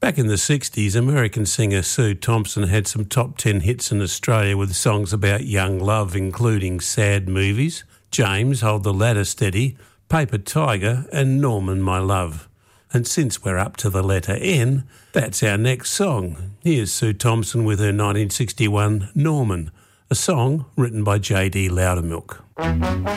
Back in the 60s, American singer Sue Thompson had some top 10 hits in Australia with songs about young love, including Sad Movies, James, Hold the Ladder Steady, Paper Tiger and Norman, My Love. And since we're up to the letter N, that's our next song. Here's Sue Thompson with her 1961 Norman, a song written by J.D. Loudermilk.